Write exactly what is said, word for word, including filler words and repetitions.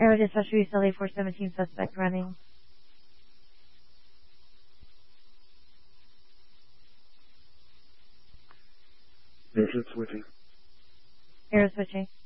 Arrow Dispatch East L A four seventeen, suspect running. Agent switching. Arrow switching.